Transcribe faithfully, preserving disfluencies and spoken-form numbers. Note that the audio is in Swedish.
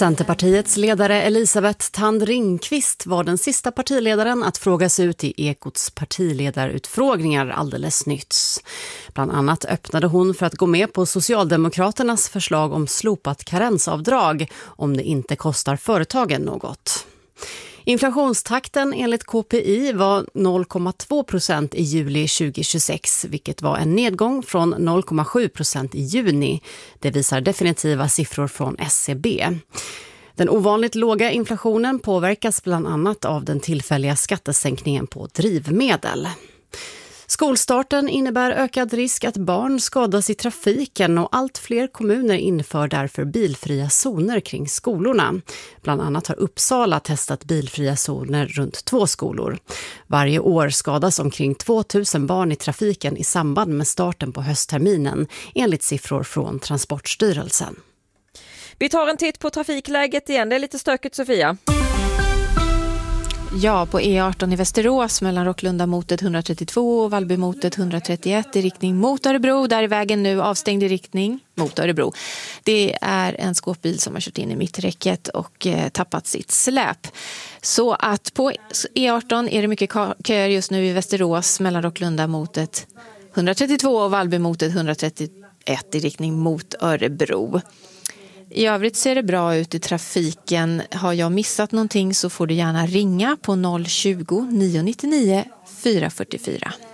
Centerpartiets ledare Elisabeth Thand Ringqvist var den sista partiledaren att frågas ut i Ekots partiledarutfrågningar alldeles nyss. Bland annat öppnade hon för att gå med på Socialdemokraternas förslag om slopat karensavdrag om det inte kostar företagen något. Inflationstakten enligt K P I var noll komma två procent i juli tjugohundratjugosex, vilket var en nedgång från noll komma sju procent i juni. Det visar definitiva siffror från S C B. Den ovanligt låga inflationen påverkas bland annat av den tillfälliga skattesänkningen på drivmedel. Skolstarten innebär ökad risk att barn skadas i trafiken och allt fler kommuner inför därför bilfria zoner kring skolorna. Bland annat har Uppsala testat bilfria zoner runt två skolor. Varje år skadas omkring tvåtusen barn i trafiken i samband med starten på höstterminen, enligt siffror från Transportstyrelsen. Vi tar en titt på trafikläget igen. Det är lite stökigt, Sofia. Ja, på E arton i Västerås mellan Rocklunda-motet etthundratrettiotvå och Vallbymotet etthundratrettioett i riktning mot Örebro. Där är vägen nu avstängd i riktning mot Örebro. Det är en skåpbil som har kört in i mitträcket och eh, tappat sitt släp. Så att på E arton är det mycket köer just nu i Västerås mellan Rocklunda-motet etthundratrettiotvå och Vallbymotet etthundratrettioett i riktning mot Örebro. I övrigt ser det bra ut i trafiken. Har jag missat någonting så får du gärna ringa på noll tjugo, nio nio nio, fyra fyra fyra.